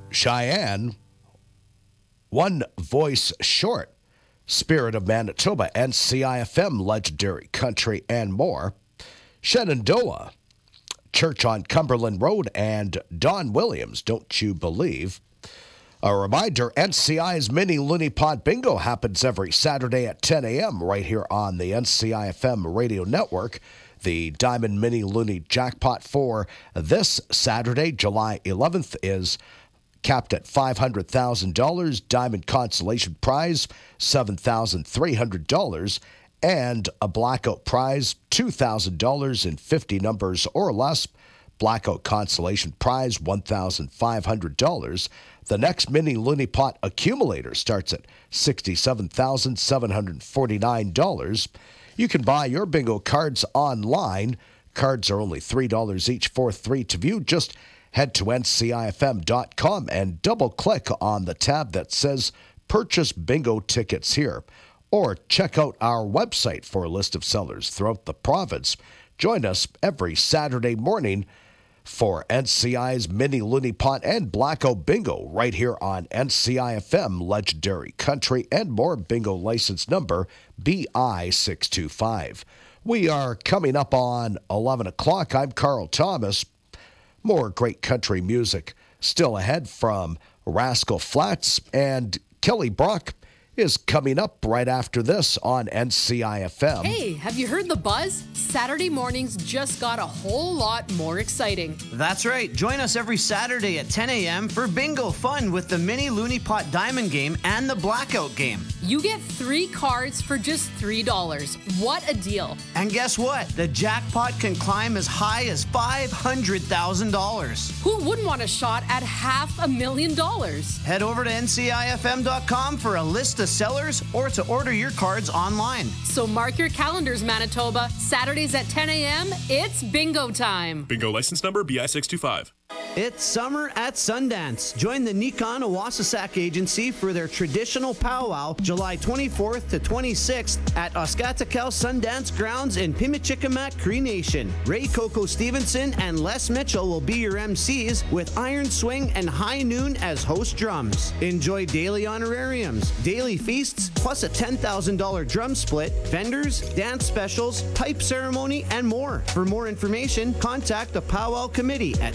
Cheyenne, one voice short. Spirit of Manitoba, NCIFM, Legendary Country, and more. Shenandoah, Church on Cumberland Road, and Don Williams, Don't You Believe. A reminder, NCI's Mini Looney Pot Bingo happens every Saturday at 10 a.m. right here on the NCIFM radio network. The Diamond Mini Looney Jackpot for this Saturday, July 11th, is capped at $500,000. Diamond Consolation Prize, $7,300. And a Blackout Prize, $2,000 in 50 numbers or less. Blackout Consolation Prize, $1,500. The next Mini Looney Pot accumulator starts at $67,749. You can buy your bingo cards online. Cards are only $3 each for 3 to view. Just head to ncifm.com and double-click on the tab that says Purchase Bingo Tickets here. Or check out our website for a list of sellers throughout the province. Join us every Saturday morning for NCI's Mini Looney Pot and Blackout Bingo right here on NCIFM, Legendary Country, and more. Bingo license number BI625. We are coming up on 11 o'clock. I'm Carl Thomas. More great country music still ahead from Rascal Flatts, and Kelly Brock is coming up right after this on NCIFM. Hey, have you heard the buzz? Saturday mornings just got a whole lot more exciting. That's right. Join us every Saturday at 10 a.m. for bingo fun with the Mini Looney Pot Diamond Game and the Blackout Game. You get 3 cards for just $3. What a deal. And guess what? The jackpot can climb as high as $500,000. Who wouldn't want a shot at $500,000? Head over to ncifm.com for a list of sellers or to order your cards online. So mark your calendars, Manitoba. Saturdays at 10 a.m., it's bingo time. Bingo license number BI625. It's summer at Sundance. Join the Nikon Awasasak Agency for their traditional powwow July 24th to 26th at Oskatakel Sundance Grounds in Pimichikamak, Cree Nation. Ray Coco Stevenson and Les Mitchell will be your MCs with Iron Swing and High Noon as host drums. Enjoy daily honorariums, daily feasts, plus a $10,000 drum split, vendors, dance specials, pipe ceremony, and more. For more information, contact the Powwow Committee at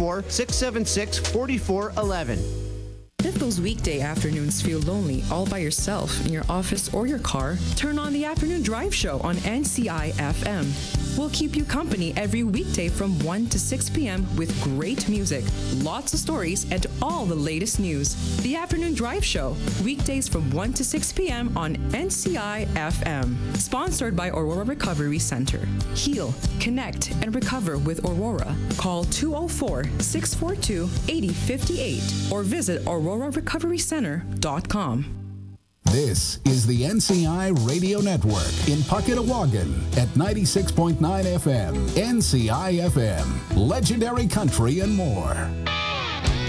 204-676-4411. If those weekday afternoons feel lonely all by yourself in your office or your car, turn on the Afternoon Drive Show on NCI-FM. We'll keep you company every weekday from 1 to 6 p.m. with great music, lots of stories, and all the latest news. The Afternoon Drive Show, weekdays from 1 to 6 p.m. on NCI-FM. Sponsored by Aurora Recovery Center. Heal, connect, and recover with Aurora. Call 204-642-8058 or visit aurorarecoverycenter.com. This is the NCI Radio Network in Pucketawagan at 96.9 FM, NCI FM, Legendary Country and more.